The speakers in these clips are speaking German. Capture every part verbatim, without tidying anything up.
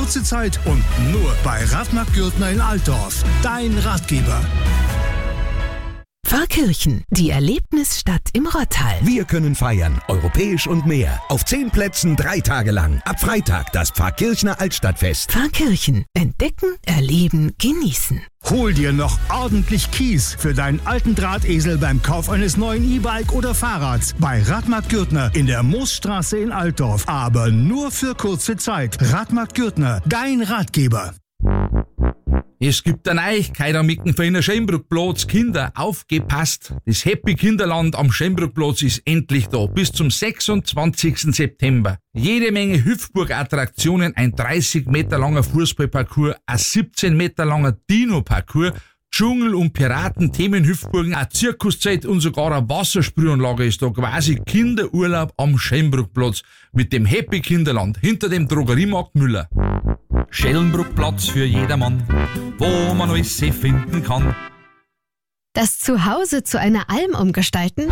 kurze Zeit und nur bei Radmarkt Gürtner in Altdorf. Dein Ratgeber. Pfarrkirchen, die Erlebnisstadt im Rottal. Wir können feiern, europäisch und mehr. Auf zehn Plätzen drei Tage lang. Ab Freitag das Pfarrkirchner Altstadtfest. Pfarrkirchen. Entdecken, erleben, genießen. Hol dir noch ordentlich Kies für deinen alten Drahtesel beim Kauf eines neuen E-Bike oder Fahrrads bei Radmarkt Gürtner in der Moosstraße in Altdorf. Aber nur für kurze Zeit. Radmarkt Gürtner, dein Ratgeber. Es gibt eine Neuigkeit am Mickenfelder Schönbrückplatz. Kinder, aufgepasst! Das Happy Kinderland am Schönbrückplatz ist endlich da. Bis zum sechsundzwanzigsten September. Jede Menge Hüpfburg-Attraktionen, ein dreißig Meter langer Fußballparcours, ein siebzehn Meter langer Dino-Parcours, Dschungel- und Piraten-Themenhüpfburgen, eine Zirkuszeit und sogar eine Wassersprühanlage ist da. Quasi Kinderurlaub am Schönbrückplatz mit dem Happy Kinderland hinter dem Drogeriemarkt Müller. Schellenbruckplatz für jedermann, wo man alles finden kann. Das Zuhause zu einer Alm umgestalten?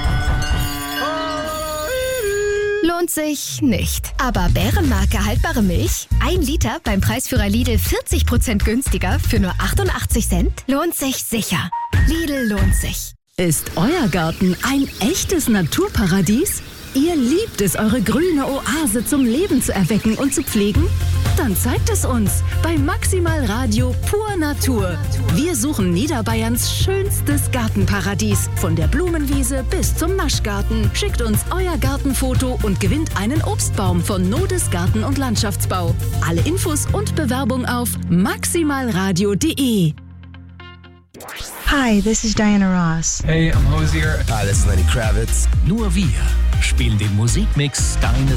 Lohnt sich nicht. Aber Bärenmarke haltbare Milch? Ein Liter beim Preisführer Lidl vierzig Prozent günstiger für nur achtundachtzig Cent? Lohnt sich sicher. Lidl lohnt sich. Ist euer Garten ein echtes Naturparadies? Ihr liebt es, eure grüne Oase zum Leben zu erwecken und zu pflegen? Dann zeigt es uns bei Maximal Radio Pur Natur. Wir suchen Niederbayerns schönstes Gartenparadies. Von der Blumenwiese bis zum Naschgarten. Schickt uns euer Gartenfoto und gewinnt einen Obstbaum von Nodes Garten- und Landschaftsbau. Alle Infos und Bewerbung auf maximalradio punkt de. Hi, this is Diana Ross. Hey, I'm Hosier. Hi, this is Lenny Kravitz. Nur wir spielen den Musikmix deines